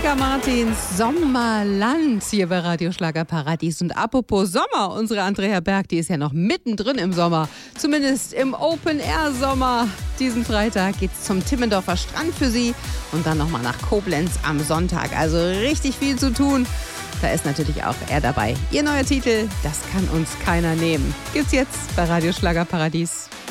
Annika Martins Sommerland hier bei Radio Schlagerparadies. Und apropos Sommer, unsere Andrea Berg, die ist ja noch mittendrin im Sommer. Zumindest im Open-Air-Sommer. Diesen Freitag geht's zum Timmendorfer Strand für sie und dann nochmal nach Koblenz am Sonntag. Also richtig viel zu tun. Da ist natürlich auch er dabei. Ihr neuer Titel, das kann uns keiner nehmen. Gibt's jetzt bei Radio Schlagerparadies.